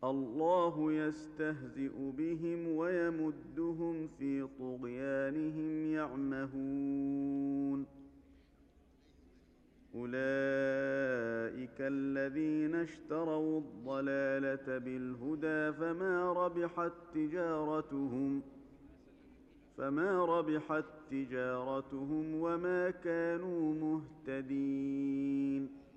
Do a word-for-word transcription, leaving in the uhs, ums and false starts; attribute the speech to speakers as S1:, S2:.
S1: الله يستهزئ بهم ويمدهم في طغيانهم يعمهون أولئك الذين اشتروا الضلالة بالهدى فما ربحت تجارتهم فما ربحت تجارتهم وما كانوا مهتدين